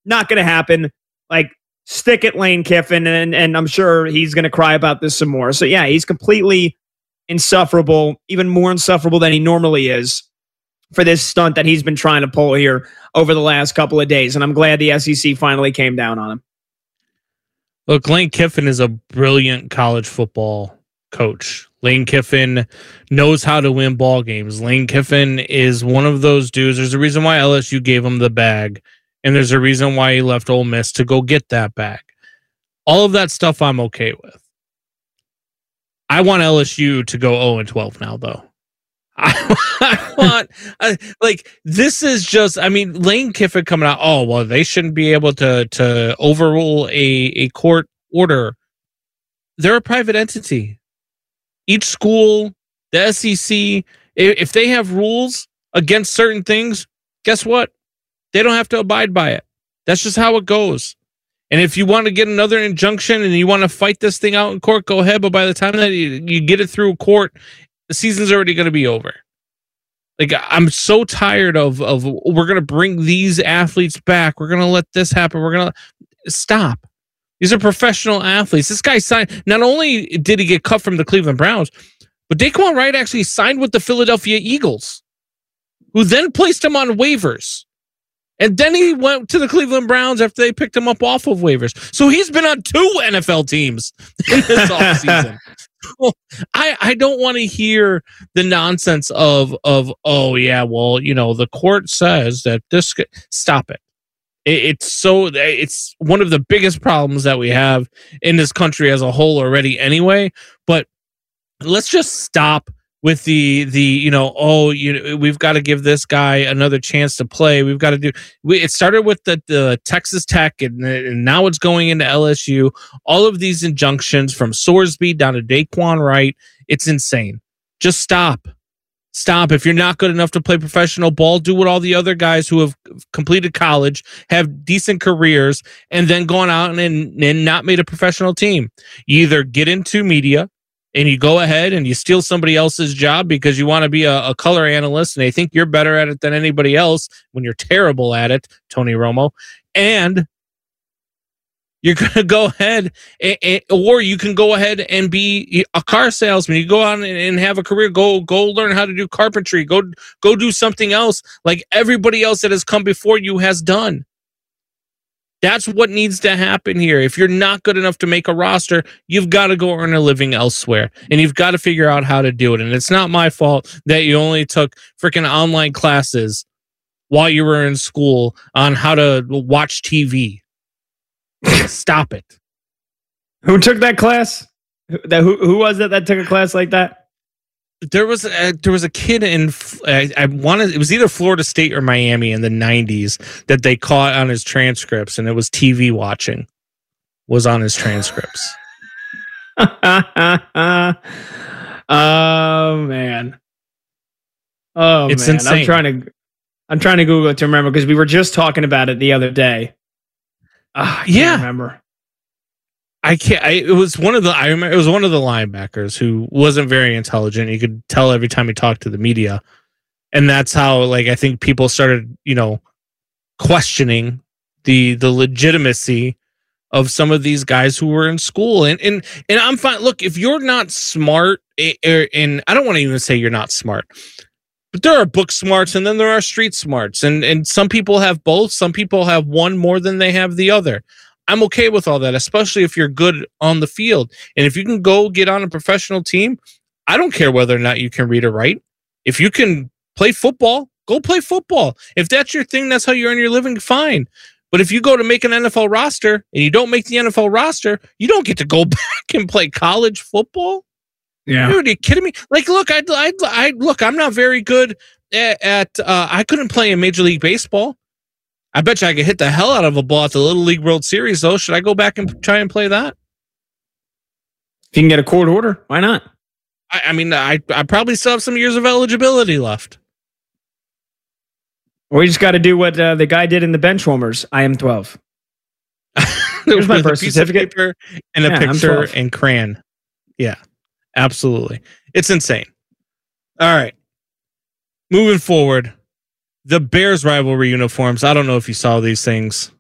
Not going to happen. Like, stick it, Lane Kiffin, and I'm sure he's going to cry about this some more. So, yeah, he's completely insufferable, even more insufferable than he normally is for this stunt that he's been trying to pull here over the last couple of days. And I'm glad the SEC finally came down on him. Look, Lane Kiffin is a brilliant college football coach. Lane Kiffin knows how to win ball games. Lane Kiffin is one of those dudes. There's a reason why LSU gave him the bag, and there's a reason why he left Ole Miss to go get that bag. All of that stuff I'm okay with. I want LSU to go 0-12 now, though. I want, this is just, Lane Kiffin coming out, oh, well, they shouldn't be able to overrule a court order. They're a private entity. Each school, the SEC, if they have rules against certain things, guess what? They don't have to abide by it. That's just how it goes. And if you want to get another injunction and you want to fight this thing out in court, go ahead. But by the time that you get it through court, the season's already going to be over. Like, I'm so tired of we're going to bring these athletes back. We're going to let this happen. We're going to stop. These are professional athletes. This guy signed. Not only did he get cut from the Cleveland Browns, but Daquan Wright actually signed with the Philadelphia Eagles, who then placed him on waivers. And then he went to the Cleveland Browns after they picked him up off of waivers. So he's been on 2 NFL teams in this offseason. I don't want to hear the nonsense of oh yeah, well, the court says that this. Stop it. It's one of the biggest problems that we have in this country as a whole already anyway. But let's just stop with we've got to give this guy another chance to play. We've got to do. It started with the Texas Tech, and now it's going into LSU. All of these injunctions from Sorsby down to Daquan Wright, it's insane. Just stop. Stop. If you're not good enough to play professional ball, do what all the other guys who have completed college, have decent careers, and then gone out and not made a professional team. You either get into media and you go ahead and you steal somebody else's job because you want to be a color analyst and they think you're better at it than anybody else when you're terrible at it, Tony Romo. And you're going to go ahead or you can go ahead and be a car salesman. You go on and have a career, go learn how to do carpentry, go do something else like everybody else that has come before you has done. That's what needs to happen here. If you're not good enough to make a roster, you've got to go earn a living elsewhere, and you've got to figure out how to do it. And it's not my fault that you only took freaking online classes while you were in school on how to watch TV. Stop it. Who took that class? Who was it that took a class like that? There was a kid in it was either Florida State or Miami in the 90s that they caught on his transcripts, and it was TV watching was on his transcripts. Oh man. Oh, it's man. insane. I'm trying to Google it to remember because we were just talking about it the other day. I can't remember. I can't. It was one of the linebackers who wasn't very intelligent. You could tell every time he talked to the media, and that's how I think people started questioning the legitimacy of some of these guys who were in school. And I'm fine. Look, if you're not smart, and I don't want to even say you're not smart, but there are book smarts and then there are street smarts, and some people have both. Some people have one more than they have the other. I'm okay with all that, especially if you're good on the field. And if you can go get on a professional team, I don't care whether or not you can read or write. If you can play football, go play football. If that's your thing, that's how you earn your living, fine. But if you go to make an NFL roster and you don't make the NFL roster, you don't get to go back and play college football. Yeah. Dude, are you kidding me? Like, look, I'm not very good at I couldn't play in Major League Baseball. I bet you I could hit the hell out of a ball at the Little League World Series, though. Should I go back and try and play that? If you can get a court order, why not? I probably still have some years of eligibility left. We just got to do what the guy did in the Benchwarmers. I am 12. Here's my birth certificate and a picture and crayon. Yeah, absolutely. It's insane. All right. Moving forward. The Bears rivalry uniforms. I don't know if you saw these things.